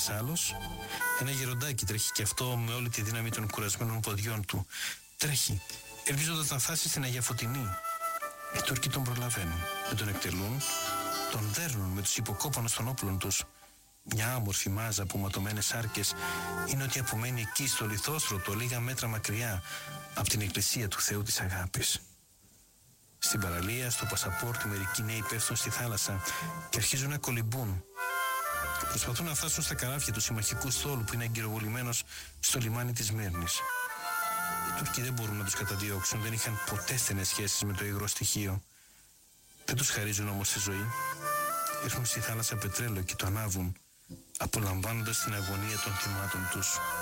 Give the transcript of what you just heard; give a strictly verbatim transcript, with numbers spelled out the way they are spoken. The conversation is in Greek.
ένας άλλος. Ένα γεροντάκι τρέχει και αυτό με όλη τη δύναμη των κουρασμένων ποδιών του. Τρέχει, ελπίζοντας να φτάσει στην Αγία Φωτεινή. Οι Τούρκοι τον προλαβαίνουν, δεν τον εκτελούν, τον δέρνουν με τους υποκόπανους των όπλων τους. Μια άμορφη μάζα από ματωμένες σάρκες είναι ότι απομένει εκεί στο λιθόστρωτο, λίγα μέτρα μακριά από την εκκλησία του Θεού της Αγάπης. Στην παραλία, στο πασαπόρτι, μερικοί νέοι πέφτουν στη θάλασσα και αρχίζουν να κολυμπούν. Προσπαθούν να φτάσουν στα καράβια του συμμαχικού στόλου που είναι εγκυροβολημένος στο λιμάνι της Μύρνης. Οι Τούρκοι δεν μπορούν να τους καταδιώξουν, δεν είχαν ποτέ στενές σχέσεις με το υγρό στοιχείο. Δεν τους χαρίζουν όμως τη ζωή. Ρίχνουν στη θάλασσα πετρέλαιο και το ανάβουν, απολαμβάνοντας την αγωνία των θυμάτων τους.